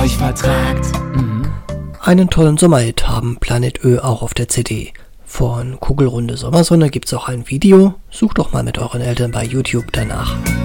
euch vertragt. Einen tollen Sommerhit haben Planet Ö auch auf der CD. Von Kugelrunde Sommersonne gibt's auch ein Video. Sucht doch mal mit euren Eltern bei YouTube danach.